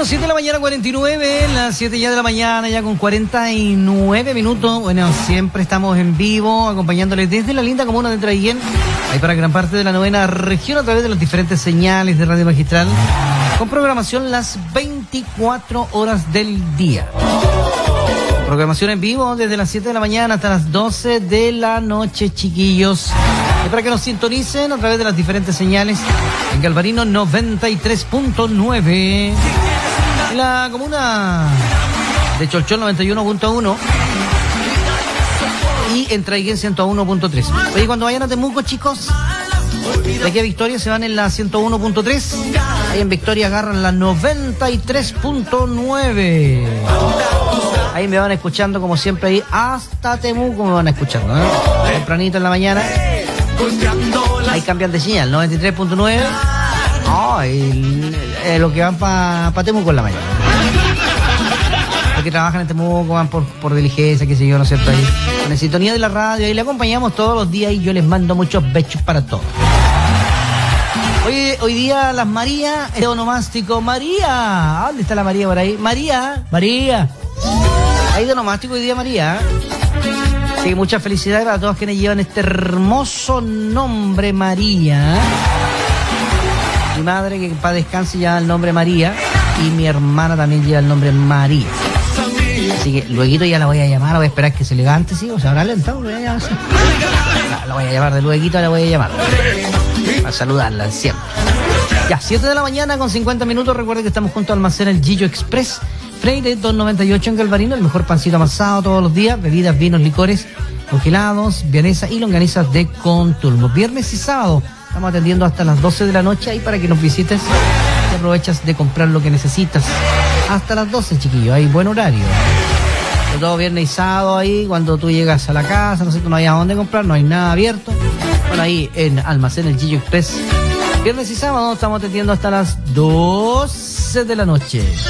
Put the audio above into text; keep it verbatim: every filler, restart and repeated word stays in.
Bueno, siete de la mañana, cuarenta y nueve, las siete ya de la mañana, ya con cuarenta y nueve minutos. Bueno, siempre estamos en vivo, acompañándoles desde la linda comuna de Traiguén, ahí para gran parte de la novena región, a través de las diferentes señales de Radio Magistral, con programación las veinticuatro horas del día. Programación en vivo desde las siete de la mañana hasta las doce de la noche, chiquillos. Y para que nos sintonicen a través de las diferentes señales en Galvarino noventa y tres punto nueve, en la comuna de Cholchol noventa y uno punto uno y en Traiguén ciento uno punto tres. Oye, cuando vayan a Temuco, chicos, de aquí a Victoria se van en la ciento uno punto tres. Ahí en Victoria agarran la noventa y tres punto nueve. Ahí me van escuchando como siempre, ahí hasta Temuco me van escuchando, ¿eh? Tempranito en la mañana. Ahí cambian de señal, noventa y tres punto nueve. Oh, y, eh, los que van para pa Temuco en la mañana. Los que trabajan en Temuco van por, por diligencia, qué sé yo, ¿no es cierto? Ahí, con la sintonía de la radio, ahí le acompañamos todos los días y yo les mando muchos besos para todos. Hoy, hoy día las Marías, es onomástico. María, ¿dónde está la María por ahí? María, María. Hay de onomástico hoy día, María. Así que muchas felicidades para todos quienes llevan este hermoso nombre, María. Mi madre, que para descanse, lleva el nombre María. Y mi hermana también lleva el nombre María. Así que luego ya la voy a llamar, voy a esperar que se levante, ¿sí? O se habrá levantado, voy a llamar. La, la voy a llamar de luego, la voy a llamar. Para saludarla siempre. Ya, siete de la mañana con cincuenta minutos. Recuerden que estamos junto al almacén El Gillo Express. Freire doscientos noventa y ocho en Galvarino, el mejor pancito amasado todos los días, bebidas, vinos, licores, congelados, vienesa y longanizas de Contulmo. Viernes y sábado estamos atendiendo hasta las doce de la noche ahí para que nos visites y aprovechas de comprar lo que necesitas. Hasta las doce, chiquillos, hay buen horario. Sobre todo viernes y sábado ahí, cuando tú llegas a la casa, no sé, no hay a dónde comprar, no hay nada abierto. Bueno, ahí en Almacén El Gillo Express, viernes y sábado estamos atendiendo hasta las doce de la noche.